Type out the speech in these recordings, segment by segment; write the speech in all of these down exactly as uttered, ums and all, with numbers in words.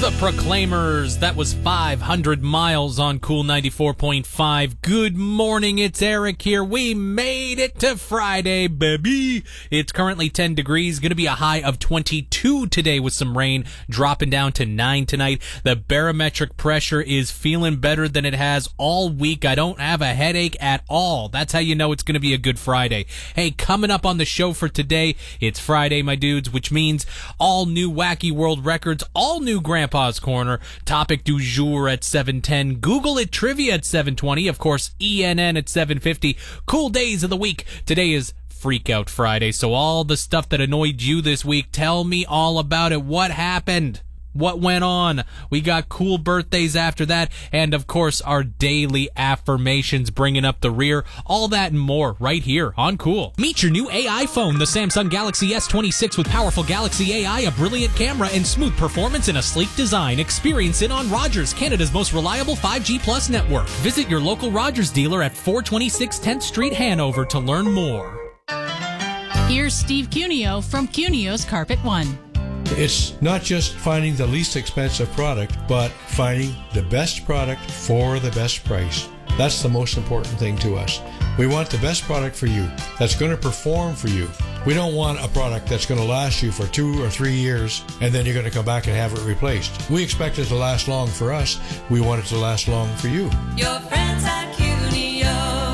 The Proclaimers. That was five hundred miles on Cool ninety-four point five. Good morning, it's Eric here. We made it to Friday, baby. It's currently ten degrees. Going to be a high of twenty-two today with some rain, dropping down to nine tonight. The barometric pressure is feeling better than it has all week. I don't have a headache at all. That's how you know it's going to be a good Friday. Hey, coming up on the show for today, it's Friday, my dudes, which means all new Wacky World Records, all new Grandpa's Corner, topic du jour at seven ten, Google It Trivia at seven twenty, of course, E N N at seven fifty, cool days of the week. Today is Freak Out Friday, so all the stuff that annoyed you this week, tell me all about it. What happened? What went on? We got cool birthdays after that, and of course our daily affirmations bringing up the rear. All that and more right here on Cool. Meet your new A I phone, the Samsung Galaxy S twenty-six with powerful Galaxy A I, a brilliant camera, and smooth performance in a sleek design. Experience it on Rogers, Canada's most reliable five G plus network. Visit your local Rogers dealer at four twenty-six tenth Street, Hanover to learn more. Here's Steve Cuneo from Cuneo's Carpet One. It's not just finding the least expensive product, but finding the best product for the best price. That's the most important thing to us. We want the best product for you, that's going to perform for you. We don't want a product that's going to last you for two or three years and then you're going to come back and have it replaced. We expect it to last long for us. We want it to last long for you. Your friends at Cuneo.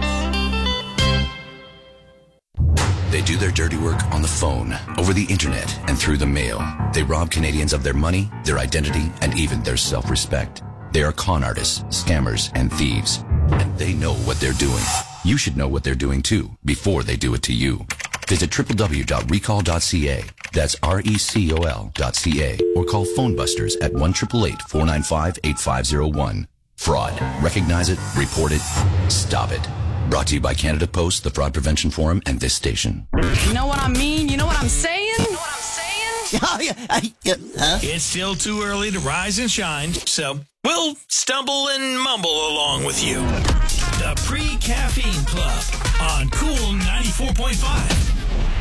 They do their dirty work on the phone, over the internet, and through the mail. They rob Canadians of their money, their identity, and even their self-respect. They are con artists, scammers, and thieves. And they know what they're doing. You should know what they're doing too, before they do it to you. Visit w w w dot recall dot c a. That's R E C O L dot C A. Or call Phone Busters at one eight eight eight, four nine five, eight five zero one. Fraud. Recognize it, report it, stop it. Brought to you by Canada Post, the Fraud Prevention Forum, and this station. You know what I mean? You know what I'm saying? You know what I'm saying? Oh, yeah, I, yeah, huh? It's still too early to rise and shine, so we'll stumble and mumble along with you. The Pre-Caffeine Club on Cool ninety-four point five.